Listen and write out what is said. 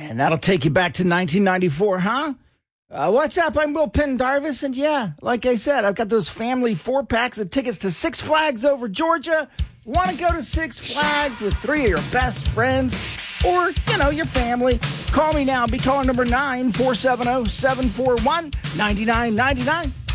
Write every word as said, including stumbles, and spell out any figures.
And that'll take you back to nineteen ninety-four, huh? Uh, what's up? I'm Will Pendarvis, and yeah, like I said, I've got those family four-packs of tickets to Six Flags over Georgia. Want to go to Six Flags with three of your best friends or, you know, your family? Call me now. Be caller number nine four seven zero, seven four one, nine nine nine nine.